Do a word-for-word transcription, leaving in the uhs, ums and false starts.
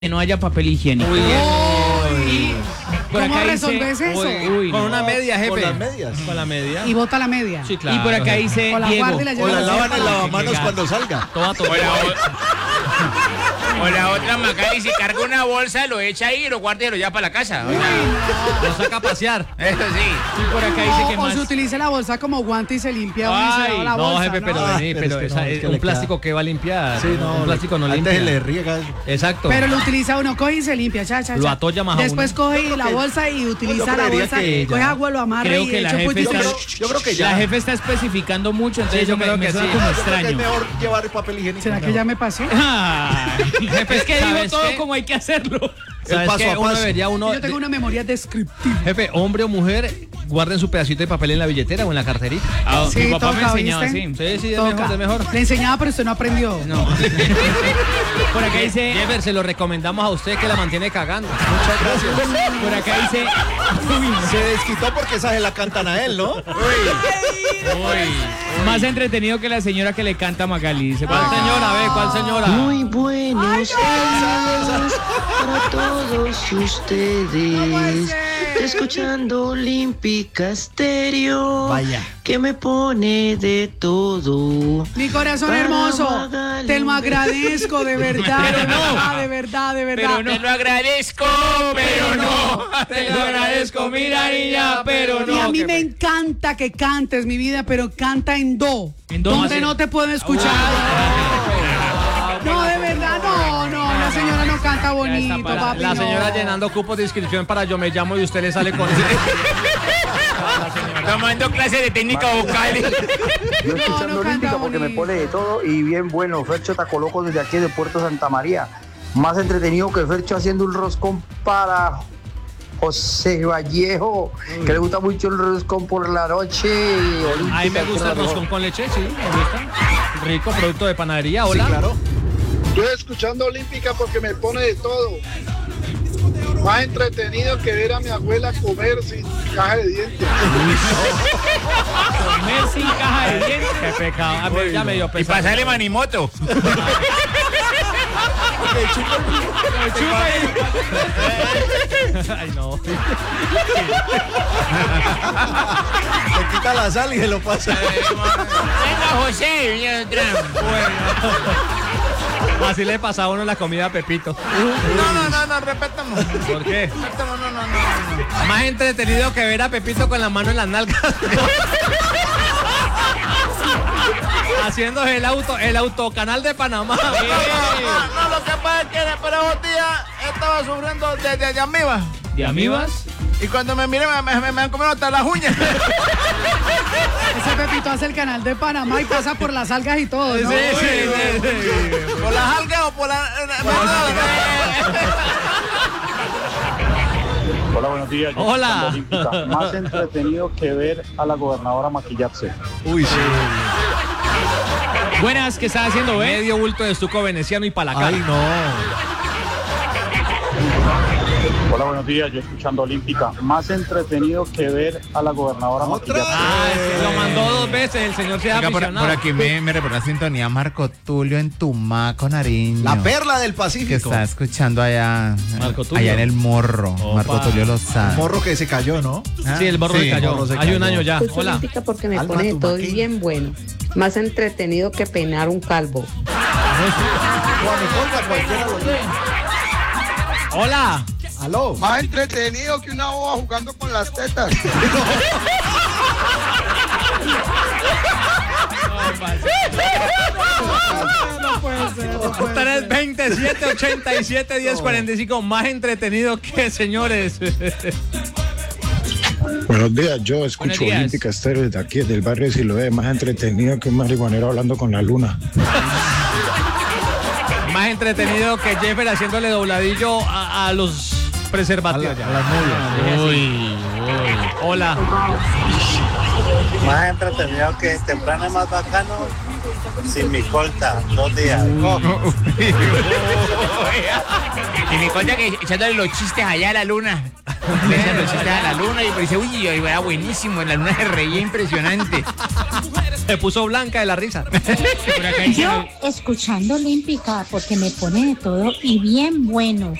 que no haya papel higiénico. Uy, Uy. Por ¿Cómo acá resolves dice, eso? Uy, uy, con no. una media, jefe. Con las medias. Con la media. Y bota la media. Sí, claro. Y por acá dice O la Diego. guarda y la lleva O la a la lavan en sepa. lavamanos cuando salga. Toda, toda. O la, o, o la otra Macari, si carga una bolsa, lo echa ahí, lo guarda y lo lleva para la casa. O sea, Lo saca a pasear. eso sí. Y por acá dice que O, o más. se utiliza la bolsa como guante y se limpia uno y se Ay, lava la No, bolsa. jefe, pero ¿no? vení, pero pero es que esa- no, es que un le plástico queda- que va a limpiar. Sí, no. un plástico no antes limpia. se le riega. Exacto. Pero lo utiliza uno, coge y se limpia, cha, cha, Lo cha. atolla más a Después uno. coge la bolsa y utiliza la creería bolsa, que coge ya. agua, lo amarra Creo y que la echa un jefe poquito. está- Yo creo, yo creo que ya. La jefe está especificando mucho, entonces Sí, yo me- creo me que suena sí. como Yo creo que es extraño. mejor llevar el papel higiénico. ¿Será que ya me pasó? Ay, jefe, es que digo ¿Sabes todo qué? como hay que hacerlo. ¿Sabes paso qué? a Uno paso. debería, uno... Yo tengo una memoria descriptiva. Jefe, hombre o mujer, guarden su pedacito de papel en la billetera o en la carterita. Ah, Sí, mi papá me toca, enseñaba ¿viste? así. Sí, sí, de Toca. mejor, de mejor. Le enseñaba, pero usted no aprendió. No. Por acá dice. Jeffer, se lo recomendamos a usted que la mantiene cagando. Muchas gracias. Por acá dice. Se desquitó porque esa se la cantan a él, ¿no? Más entretenido que la señora que le canta a Magali. Dice, ¿Cuál señora? Ve, ¿cuál señora? Muy buenos días para todos ustedes. Escuchando Olímpica Estéreo, Vaya. que me pone de todo. Mi corazón Para hermoso, Magali. te lo agradezco de verdad, de verdad, de verdad, de verdad. Pero Te lo agradezco, pero no. Te lo agradezco, mira niña, pero no. Y a mí que me encanta que cantes, mi vida, pero canta en do. ¿En do? Donde Así- no te puedo escuchar. No, de verdad, no, no, la señora no canta bonito, para- papi. La señora no. llenando cupos de inscripción para Yo Me Llamo y usted le sale con eso. Tomando clases de técnica vocal. Yo escuchando no canta Olímpica porque me bonito. pone de todo y bien bueno. Fercho Tacoloco desde aquí de Puerto Santa María. Más entretenido que Fercho haciendo un roscón para José Vallejo, que le gusta mucho el roscón por la noche. Olímpica, A mí me que gusta es el lo roscón mejor. con leche, sí, me gusta. Rico, producto de panadería, hola. Sí, claro. Yo escuchando Olímpica porque me pone de todo. Más entretenido que ver a mi abuela comer sin caja de dientes. comer sin caja de dientes. Qué pecado. A mí ya me dio Y pesar. pasarle manimoto. Ay, no. Le quita la sal y se lo pasa. Venga, José. viene otra. Así le pasaba a uno la comida a Pepito. No, no, no, no, respetamos. ¿Por qué? Respetamos, no, no, no, no. Más entretenido que ver a Pepito con la mano en las nalgas. Haciendo el auto, el autocanal de Panamá. No, no, lo que pasa es que después de dos días estaba sufriendo de, de, de amibas. ¿De amibas? Y cuando me miré me, me, me han comido hasta las uñas. Ese Pepito hace el canal de Panamá y pasa por las algas y todo, ¿no? Sí, sí, sí, sí. ¿Por las algas o por la...? Hola, buenos días. Yo Hola. escuchando Olímpica. Más entretenido que ver a la gobernadora maquillarse. Uy, sí. Buenas, ¿qué estás haciendo, eh? Medio bulto de estuco veneciano y para la Ay, cara. no. Hola, buenos días. Yo escuchando Olímpica. Más entretenido que ver a la gobernadora Otra. maquillarse. Ah, es que lo mandó dos veces, el señor se ha Oiga, por, aficionado. por aquí me, me reporta sintonía Marco Tulio en Tumaco, Nariño. La perla del Que Pacífico. está escuchando allá, Marco Tulio. allá en el Morro. Opa. Marco Tulio Lozano. Morro que se cayó, ¿no? Sí, el borro Sí, se cayó. borro se Hay un cayó. año ya. Escucho Hola. Olímpica porque me Alma pone de todo y Tumaquín. bien bueno. Más entretenido que peinar un calvo. Juan Colga, cualquiera lo lleva. Hola. Aló. Más entretenido que una boba jugando con las tetas. tres veintisiete, ochenta y siete, diez cuarenta y cinco. Más entretenido que, señores. Buenos días, yo escucho Buenos días. Olímpica Estéreo desde aquí, del barrio Siloé, más entretenido que un marihuanero hablando con la luna. Más entretenido que Jeffer haciéndole dobladillo a, a los preservativos. A la- a las novias. Uy, uy. Hola. Más entretenido que temprano es más bacano sin mi colta. Dos días. Y mi conta que echándole los chistes allá a la luna. Le echan los chistes a la luna y dice, uy, era buenísimo. En la luna se reía impresionante. Se puso blanca de la risa. Yo escuchando Olímpica porque me pone de todo y bien bueno.